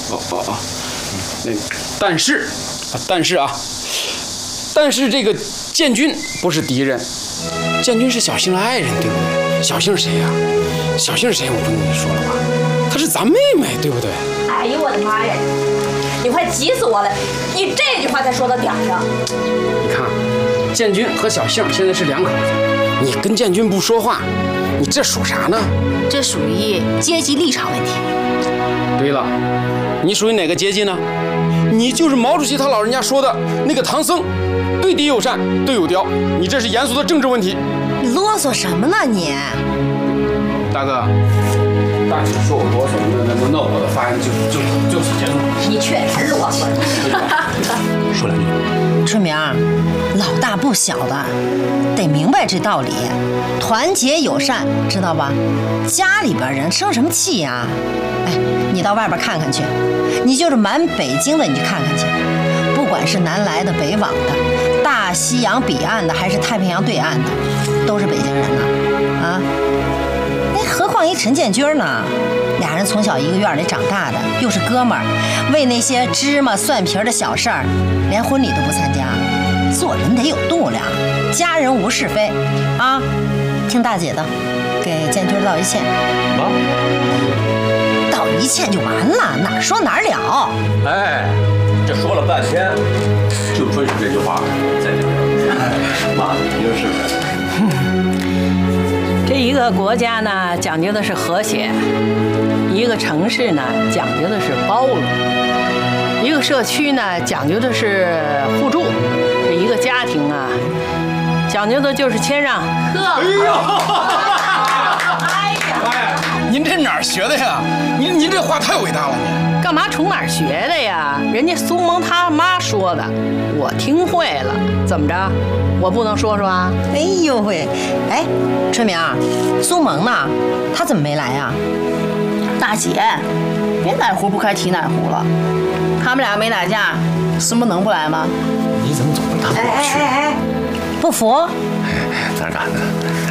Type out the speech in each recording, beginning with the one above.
但是这个建军不是敌人，建军是小杏的爱人，对不对？小杏是谁呀？小杏是谁？我不跟你说了吧？她是咱妹妹，对不对？ 哎呦我的妈呀！你快急死我了！你这句话才说到点上。 你看，建军和小杏现在是两口子，你跟建军不说话，你这属啥呢？ 这属于阶级立场问题。 对了，你属于哪个阶级呢？你就是毛主席他老人家说的那个唐僧，对敌友善，对友刁。你这是严肃的政治问题。 你啰嗦什么呢你？ 大哥，大姐说我啰嗦，那我的发言就此结束。 你确实啰嗦。 说两句。 春明，老大不小的，得明白这道理，团结友善，知道吧？家里边人生什么气呀？哎，你到外边看看去，你就是满北京的，你去看看去，不管是南来的、北往的，大西洋彼岸的，还是太平洋对岸的，都是北京人呢，啊！哎，何况一陈建军呢？俩人从小一个院里长大的，又是哥们儿，为那些芝麻蒜皮的小事儿，连婚礼都不参加。做人得有度量，家人无是非，啊！听大姐的，给建军道一歉。 啊？ 道一歉就完了，哪说哪了。 哎，这说了半天，就准是这句话在这儿。妈，您说是不是？ 这一个国家呢，讲究的是和谐；一个城市呢，讲究的是包容；一个社区呢，讲究的是互助；这一个家庭啊，讲究的就是谦让。 哎呦！哎呀！您这哪儿学的呀？您这话太伟大了，您干嘛从哪儿学的呀？人家苏蒙他妈说的，我听会了。怎么着？我不能说说啊？ 哎呦喂！哎，春明，苏蒙呢？他怎么没来呀？ 大姐，别哪壶不开提哪壶了。他们俩没打架，苏蒙能不来吗？ 你怎么总跟他们过去？ 哎，不服？ 咋的？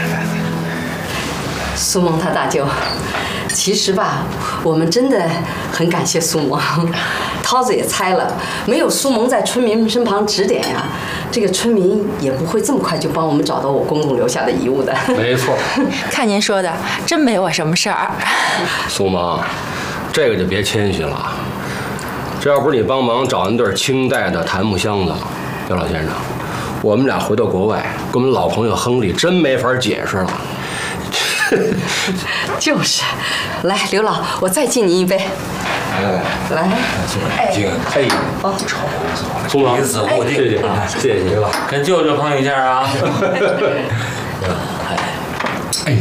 苏蒙他大舅，其实吧，我们真的很感谢苏蒙。涛子也猜了，没有苏蒙在村民身旁指点呀，这个村民也不会这么快就帮我们找到我公公留下的遗物的。 没错。 看您说的，真没我什么事儿。 苏蒙，这个就别谦虚了。这要不是你帮忙找那对清代的檀木箱子，刘老先生，我们俩回到国外，跟我们老朋友亨利真没法解释了。 就是，来，刘老，我再敬您一杯。来， 敬，哎， 哦， 苏蒙， 彼此互敬， 谢谢刘老， 跟舅舅碰一下啊。 哎，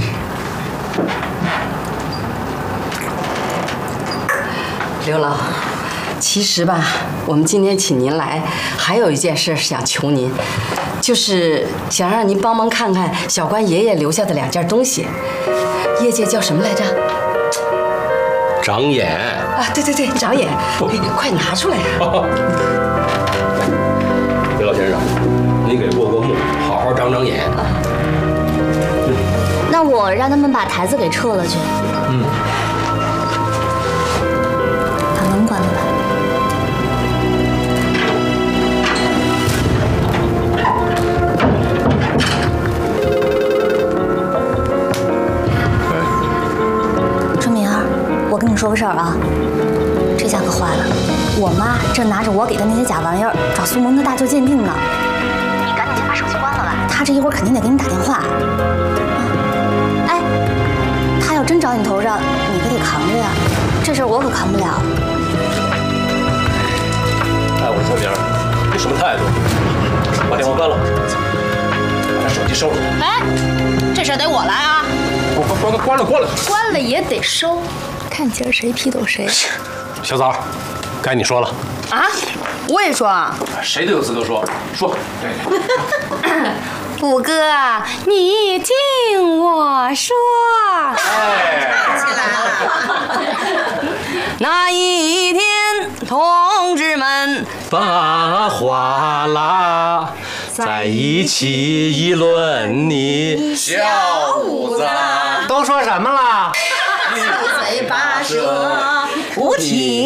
刘老，其实吧，我们今天请您来，还有一件事想求您，就是想让您帮忙看看小关爷爷留下的2件东西，业界叫什么来着？ 长眼啊，对，长眼，快拿出来呀！ 刘老先生，您给过目，好好长眼。 那我让他们把台子给撤了去。把门关了吧。春明儿，我跟你说个事儿啊，这下可坏了，我妈正拿着我给的那些假玩意儿找苏蒙的大舅鉴定呢。你赶紧先把手机关了吧，他这一会儿肯定得给你打电话。哎，他要真找你头上，你可得扛着呀，这事儿我可扛不了。 哎，我说春明，你什么态度？把电话关了，把手机收了。 哎，这事儿得我来啊！ 关了。 关了也得收， 看今儿谁批斗谁。 小枣，该你说了。 啊？我也说啊？ 谁都有资格说。 虎哥，你听我说。 哎， 起来了。 那一天，同志们把话啦，在一起议论你小五子都说什么了？七嘴八舌不停。